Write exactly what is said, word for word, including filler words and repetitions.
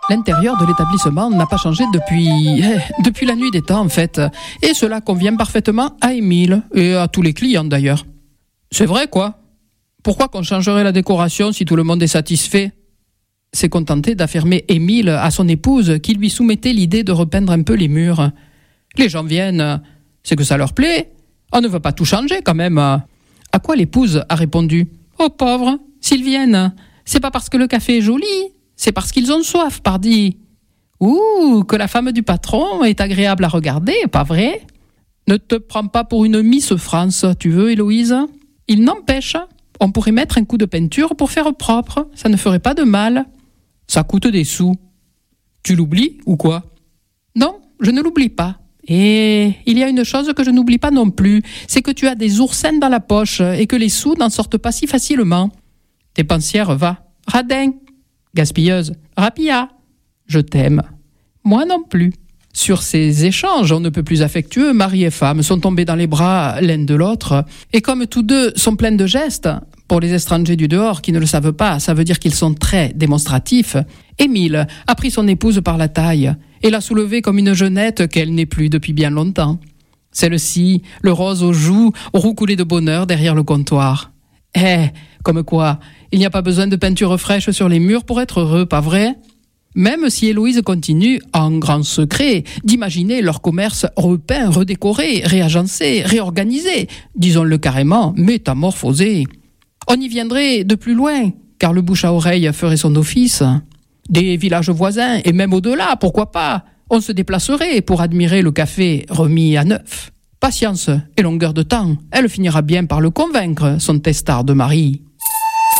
L'intérieur de l'établissement n'a pas changé depuis, eh, depuis la nuit des temps en fait. Et cela convient parfaitement à Émile et à tous les clients d'ailleurs. C'est vrai quoi. Pourquoi qu'on changerait la décoration si tout le monde est satisfait ? S'est contenté d'affirmer Émile à son épouse qui lui soumettait l'idée de repeindre un peu les murs. Les gens viennent, c'est que ça leur plaît. On ne veut pas tout changer quand même. À quoi l'épouse a répondu : oh pauvre, s'ils viennent, c'est pas parce que le café est joli, c'est parce qu'ils ont soif, pardi. Ouh, que la femme du patron est agréable à regarder, pas vrai ? Ne te prends pas pour une Miss France, tu veux, Héloïse ? Il n'empêche, on pourrait mettre un coup de peinture pour faire propre, ça ne ferait pas de mal. Ça coûte des sous. Tu l'oublies ou quoi ? Non, je ne l'oublie pas. Et il y a une chose que je n'oublie pas non plus, c'est que tu as des oursins dans la poche et que les sous n'en sortent pas si facilement. Dépensière, va. Radin. Gaspilleuse, rapilla. Je t'aime. Moi non plus. Sur ces échanges, on ne peut plus affectueux, mari et femme sont tombés dans les bras l'un de l'autre. Et comme tous deux sont pleins de gestes, pour les étrangers du dehors qui ne le savent pas, ça veut dire qu'ils sont très démonstratifs, Émile a pris son épouse par la taille et l'a soulevée comme une jeunette qu'elle n'est plus depuis bien longtemps. Celle-ci, le rose aux joues, roucoulé de bonheur derrière le comptoir. Eh, comme quoi, il n'y a pas besoin de peinture fraîche sur les murs pour être heureux, pas vrai ? Même si Héloïse continue, en grand secret, d'imaginer leur commerce repeint, redécoré, réagencé, réorganisé, disons-le carrément, métamorphosé. On y viendrait de plus loin, car le bouche à oreille ferait son office. Des villages voisins, et même au-delà, pourquoi pas ? On se déplacerait pour admirer le café remis à neuf. Patience et longueur de temps, elle finira bien par le convaincre, son testard de mari.